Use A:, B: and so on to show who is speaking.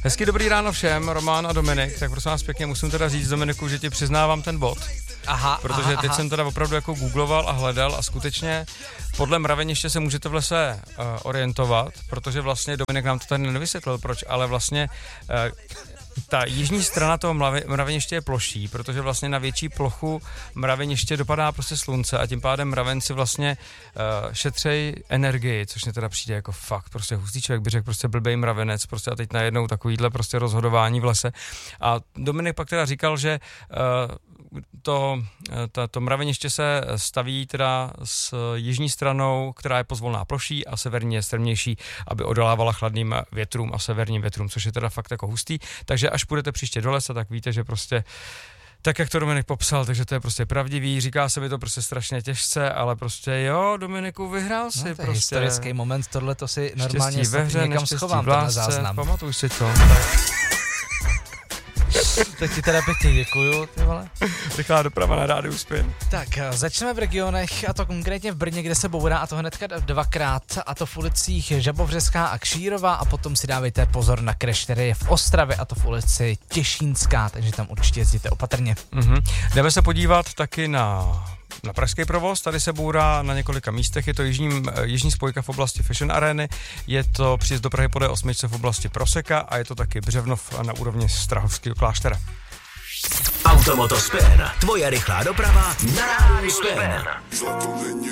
A: Hezky dobrý ráno všem, Roman a Dominik, tak prosím vás pěkně, musím teda říct, Dominiku, že ti přiznávám ten bod. Protože teď jsem teda opravdu jako googloval a hledal a skutečně podle mraveniště se můžete v lese orientovat, protože vlastně Dominik nám to tady nevysvětlil, proč, ale vlastně ta jižní strana toho mraveniště je ploší, protože vlastně na větší plochu mraveniště dopadá prostě slunce a tím pádem mravenci vlastně šetřej energii, což mě teda přijde jako fakt prostě hustý člověk by řekl prostě blbej mravenec prostě a teď najednou takovýhle prostě rozhodování v lese. A Dominik pak teda říkal, že to mraveniště se staví teda s jižní stranou, která je pozvolná ploší a severní je strmější, aby odolávala chladným větrům a severním větrům, což je teda fakt jako hustý. Takže až půjdete příště do lesa, tak víte, že prostě tak, jak to Dominik popsal, takže to je prostě pravdivý, říká se mi to prostě strašně těžce, ale prostě jo, Dominiku, vyhrál si
B: to
A: prostě.
B: Historický moment, tohle to si normálně
A: ve hře,
B: někam schovám, ten záznam.
A: Pamatuj si to.
B: Tak ti teda pěkně děkuju, ty vole.
A: Rychlá doprava na rádiu Spin.
B: Tak, začneme v regionech, a to konkrétně v Brně, kde se bourá, a to hnedka dvakrát, a to v ulicích Žabovřeská a Kšírova, a potom si dávejte pozor na crash, který je v Ostravě, a to v ulici Těšínská, takže tam určitě jezdíte opatrně.
A: Jdeme se podívat taky na pražský provoz, tady se bourá na několika místech, je to jižní spojka v oblasti Fashion Areny, je to příjezd do Prahy po D8 v oblasti Proseka a je to taky Břevnov na úrovni Strahovského kláštera.
C: Automoto Spin, tvoje rychlá doprava na rádiu Spin.